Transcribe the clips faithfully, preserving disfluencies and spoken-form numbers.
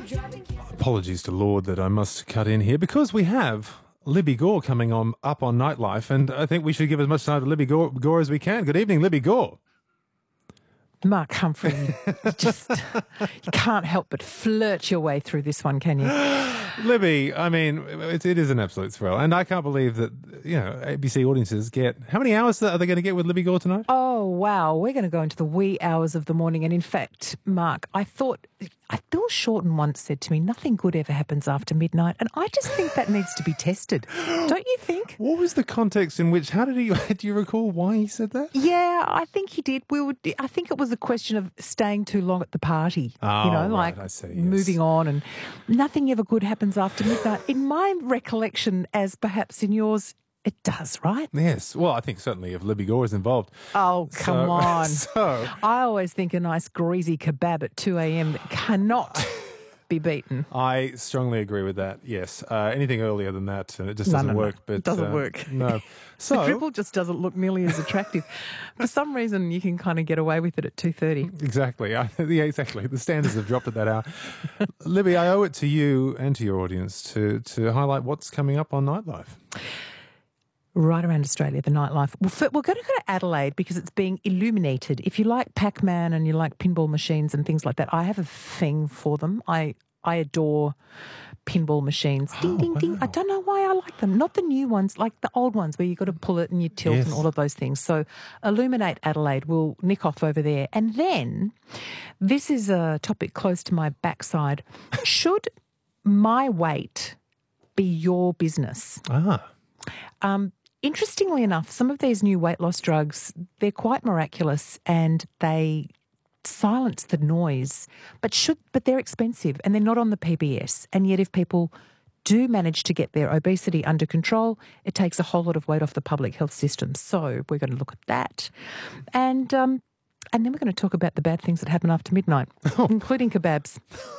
Apologies to Lord that I must cut in here because we have Libby Gore coming on up on Nightlife, and I think we should give as much time to Libby Gore, Gore as we can. Good evening, Libby Gore. Mark Humphrey, you just you can't help but flirt your way through this one, can you? Libby, I mean, it, it is an absolute thrill, and I can't believe that, you know, A B C audiences get... How many hours are they going to get with Libby Gore tonight? Oh, wow. We're going to go into the wee hours of the morning, and in fact, Mark, I thought... I, Bill Shorten once said to me, nothing good ever happens after midnight, and I just think that needs to be tested. Don't you think? What was the context in which... How did he... Do you recall why he said that? Yeah, I think he did. We would. I think it was a question of staying too long at the party. Oh, you know, right, like I see, yes. moving on, and nothing ever good happens after midnight. In my recollection, as perhaps in yours, it does, right? Yes. Well, I think certainly if Libby Gore is involved. Oh, come so, on. So, I always think a nice greasy kebab at two a.m. cannot be beaten. I strongly agree with that, yes. Uh, anything earlier than that, uh, it just No, doesn't no, no. work. But, It doesn't uh, work. No. So, The dribble just doesn't look nearly as attractive. For some reason, you can kind of get away with it at two thirty. Exactly. I, yeah, exactly. The standards have dropped at that hour. Libby, I owe it to you and to your audience to, to highlight what's coming up on Nightlife. Right around Australia, the nightlife. Well, for, we're going to go to Adelaide because it's being illuminated. If you like Pac-Man and you like pinball machines and things like that, I have a thing for them. I I adore pinball machines. Ding, Oh, ding, ding. wow. I don't know why I like them. Not the new ones, like the old ones where you've got to pull it and you tilt Yes. and all of those things. So Illuminate Adelaide will nick off over there. And then this is a topic close to my backside. Should my weight be your business? Ah. Um, interestingly enough, some of these new weight loss drugs, they're quite miraculous and they silence the noise, but should but they're expensive and they're not on the P B S. And yet if people do manage to get their obesity under control, it takes a whole lot of weight off the public health system. So we're going to look at that. And um, and then we're going to talk about the bad things that happen after midnight, including kebabs.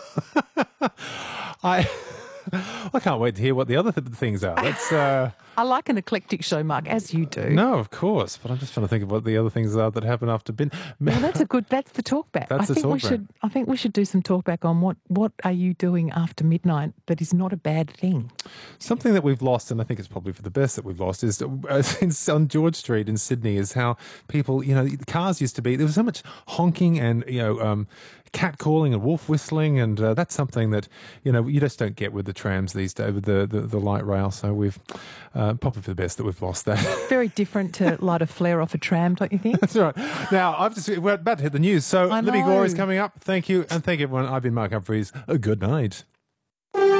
I... I can't wait to hear what the other th- things are. That's uh... I like an eclectic show, Mark, as you do. No, of course, but I'm just trying to think of what the other things are that happen after bin. Well, that's a good. That's the talk back. That's I the think we talk back. should. I think we should do some talk back on what what are you doing after midnight that is not a bad thing. Something that we've lost, and I think it's probably for the best that we've lost, is uh, in, on George Street in Sydney, is how people, you know, the cars used to be, there was so much honking and, you know, um, cat calling and wolf whistling, and uh, that's something that, you know, you just don't get with the trams these days, with the, the, the light rail. So we've, uh, probably for the best that we've lost that. Very different to light a flare off a tram, don't you think? That's right. Now, I've just, we're about to hit the news. So I Libby Gore is know. coming up. Thank you, and thank everyone. I've been Mark Humphreys. A good night.